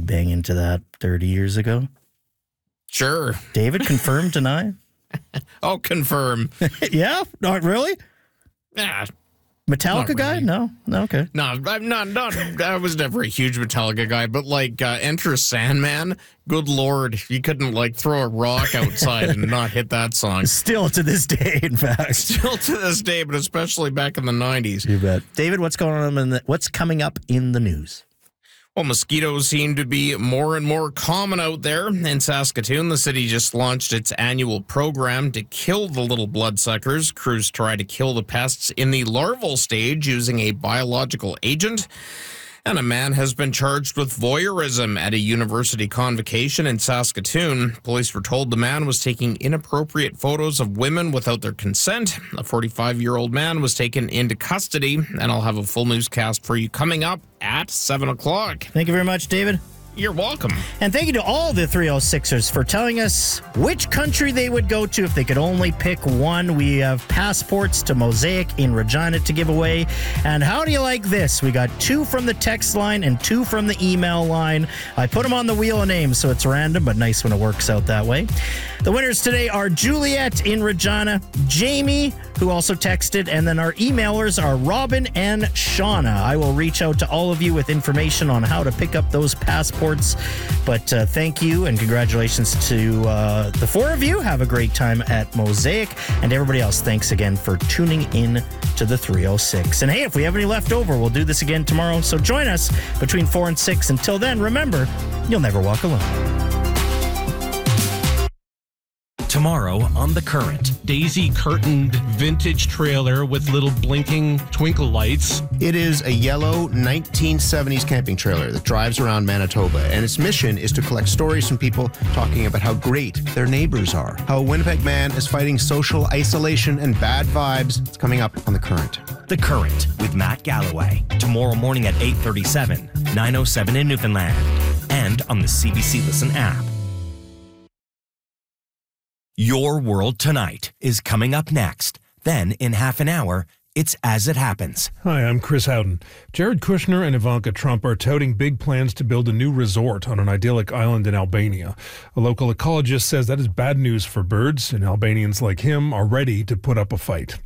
bang into that 30 years ago? Sure. David, confirm, deny? Oh, confirm. Yeah? Not really? Yeah. Metallica Not guy? really. No, okay. No, I'm not. I was never a huge Metallica guy, but like Enter Sandman, good Lord, you couldn't like throw a rock outside and not hit that song. Still to this day, in fact. Still to this day, but especially back in the 90s. You bet. David, what's going on what's coming up in the news? Well, mosquitoes seem to be more and more common out there. In Saskatoon, the city just launched its annual program to kill the little bloodsuckers. Crews try to kill the pests in the larval stage using a biological agent. And a man has been charged with voyeurism at a university convocation in Saskatoon. Police were told the man was taking inappropriate photos of women without their consent. A 45-year-old man was taken into custody, and I'll have a full newscast for you coming up at 7 o'clock. Thank you very much, David. You're welcome. And thank you to all the 306ers for telling us which country they would go to if they could only pick one. We have passports to Mosaic in Regina to give away. And how do you like this? We got 2 from the text line and 2 from the email line. I put them on the wheel of names, so it's random, but nice when it works out that way. The winners today are Juliet in Regina, Jamie, who also texted, and then our emailers are Robin and Shauna. I will reach out to all of you with information on how to pick up those passports. But thank you and congratulations to the 4 of you. Have a great time at Mosaic. And everybody else, thanks again for tuning in to the 306. And hey, if we have any left over, we'll do this again tomorrow. So join us between 4 and 6. Until then, remember, you'll never walk alone. Tomorrow on The Current. Daisy curtained vintage trailer with little blinking twinkle lights. It is a yellow 1970s camping trailer that drives around Manitoba, and its mission is to collect stories from people talking about how great their neighbors are. How a Winnipeg man is fighting social isolation and bad vibes. It's coming up on The Current. The Current with Matt Galloway. Tomorrow morning at 8:37, 9:07 in Newfoundland. And on the CBC Listen app. Your World Tonight is coming up next. Then, in half an hour, it's As It Happens. Hi, I'm Chris Howden. Jared Kushner and Ivanka Trump are touting big plans to build a new resort on an idyllic island in Albania. A local ecologist says that is bad news for birds, and Albanians like him are ready to put up a fight.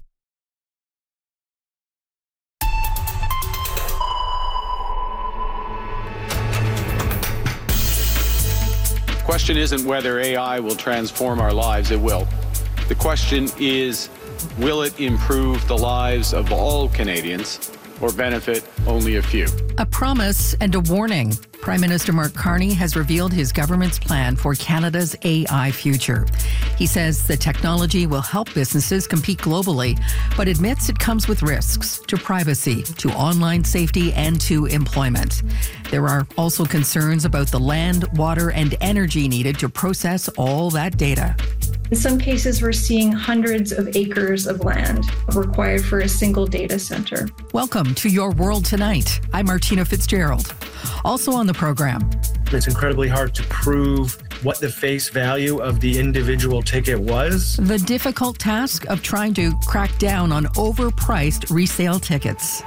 The question isn't whether AI will transform our lives, it will. The question is, will it improve the lives of all Canadians or benefit only a few? A promise and a warning. Prime Minister Mark Carney has revealed his government's plan for Canada's AI future. He says the technology will help businesses compete globally, but admits it comes with risks to privacy, to online safety, and to employment. There are also concerns about the land, water, and energy needed to process all that data. In some cases, we're seeing hundreds of acres of land required for a single data center. Welcome to Your World Tonight. I'm Martina Fitzgerald. Also on the program. It's incredibly hard to prove what the face value of the individual ticket was. The difficult task of trying to crack down on overpriced resale tickets.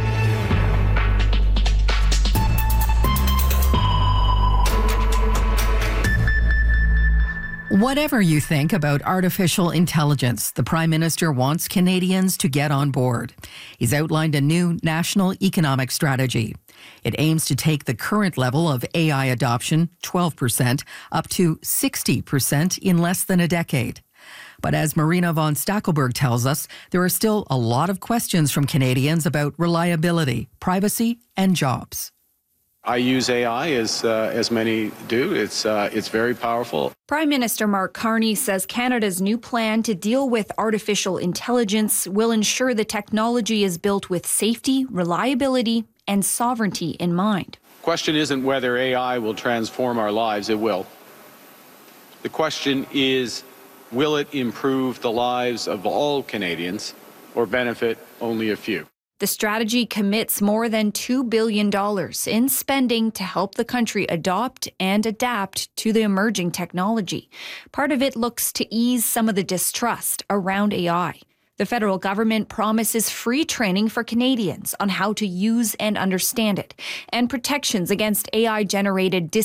Whatever you think about artificial intelligence, the Prime Minister wants Canadians to get on board. He's outlined a new national economic strategy. It aims to take the current level of AI adoption, 12%, up to 60% in less than a decade. But as Marina von Stackelberg tells us, there are still a lot of questions from Canadians about reliability, privacy, and jobs. I use AI as many do. It's very powerful. Prime Minister Mark Carney says Canada's new plan to deal with artificial intelligence will ensure the technology is built with safety, reliability, and sovereignty in mind. The question isn't whether AI will transform our lives, it will. The question is, will it improve the lives of all Canadians or benefit only a few? The strategy commits more than $2 billion in spending to help the country adopt and adapt to the emerging technology. Part of it looks to ease some of the distrust around AI. The federal government promises free training for Canadians on how to use and understand it, and protections against AI-generated